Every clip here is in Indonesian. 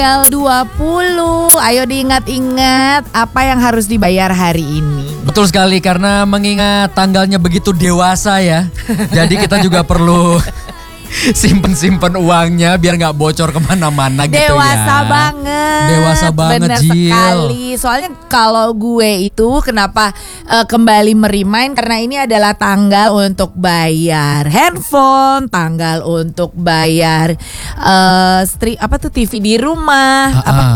Tanggal 20, ayo diingat-ingat apa yang harus dibayar hari ini. Betul sekali, karena mengingat tanggalnya begitu dewasa ya. Jadi kita juga perlu simpen uangnya biar nggak bocor kemana-mana gitu ya. Dewasa banget. Dewasa banget, bener Jil. sekali. Soalnya kalau gue itu kenapa kembali merimain, karena ini adalah tanggal untuk bayar handphone, tanggal untuk bayar TV di rumah,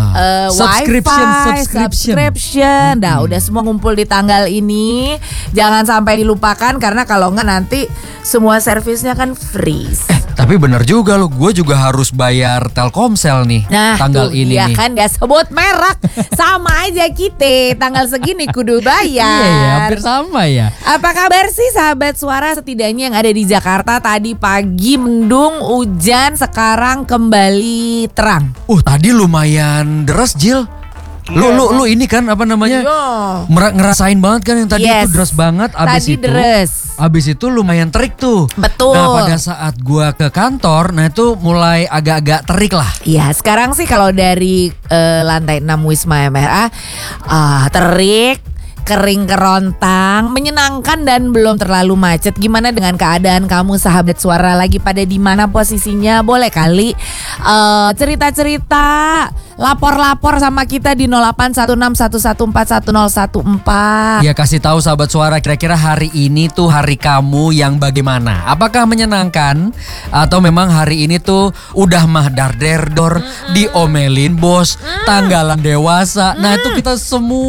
subscription. Nah, udah semua ngumpul di tanggal ini. Jangan sampai dilupakan, karena kalau nggak nanti semua servisnya kan freeze. Tapi bener juga loh, gue juga harus bayar Telkomsel nih tanggal tuh, ini ya nih. kan gak sebut merek. Sama aja kita tanggal segini kudu bayar. Iya ya, hampir sama ya. Apa kabar sih sahabat suara, setidaknya yang ada di Jakarta? Tadi pagi mendung, hujan, sekarang kembali terang. Tadi lumayan deras, Jil. Lu ini kan apa namanya? Ngerasain banget kan yang tadi itu deras banget. Abis itu lumayan terik tuh. Betul. Nah, pada saat gua ke kantor, nah itu mulai agak-agak terik lah. Iya, sekarang sih kalau dari lantai 6 Wisma MRA terik, kering kerontang, menyenangkan dan belum terlalu macet. Gimana dengan keadaan kamu sahabat suara, lagi pada di mana posisinya? Boleh kali cerita-cerita, lapor-lapor sama kita di 081611411014. Ya, kasih tahu sahabat suara, kira-kira hari ini tuh hari kamu yang bagaimana? Apakah menyenangkan atau memang hari ini tuh udah mah darderdor, diomelin bos, tanggalan dewasa. Nah, itu kita semua